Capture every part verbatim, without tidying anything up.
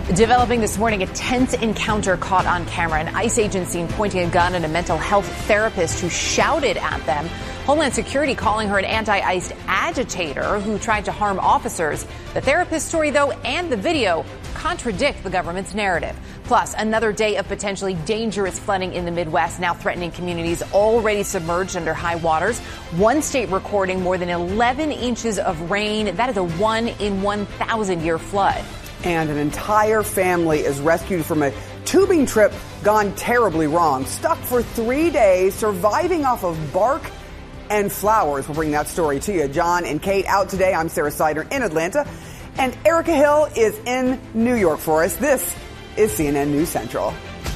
Developing this morning, a tense encounter caught on camera. An ICE agent seen pointing a gun at a mental health therapist who shouted at them. Homeland Security calling her an anti-ICE agitator who tried to harm officers. The therapist's story, though, and the video contradict the government's narrative. Plus, another day of potentially dangerous flooding in the Midwest, now threatening communities already submerged under high waters. One state recording more than eleven inches of rain. That is a one in one thousand year flood. And an entire family is rescued from a tubing trip gone terribly wrong. Stuck for three days, surviving off of bark and flowers. We'll bring that story to you. John and Kate out today. I'm Sarah Sider in Atlanta. And Erica Hill is in New York for us. This is C N N News Central.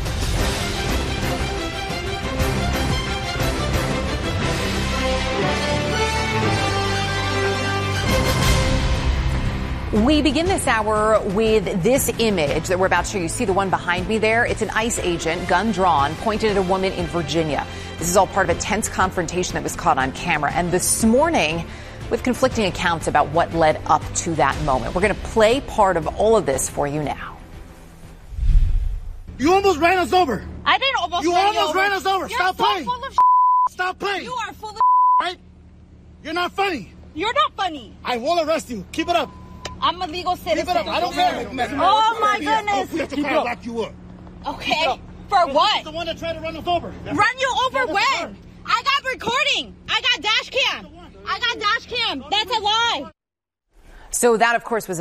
We begin this hour with this image that we're about to show you. See the one behind me there? It's an ICE agent, gun drawn, pointed at a woman in Virginia. This is all part of a tense confrontation that was caught on camera. And this morning, with conflicting accounts about what led up to that moment. We're going to play part of all of this for you now. You almost ran us over. I didn't almost You ran almost you over. ran us over. You're Stop so playing. full of Stop playing. You are full of Right? You're not funny. You're not funny. I will arrest you. Keep it up. I'm a legal citizen. Keep it up. I don't care. Oh my goodness. We have to car lock you up. Okay. For what? The one that tried to run us over. Run you over when? I got recording. I got dash cam. I got dash cam. That's a lie. So that, of course, was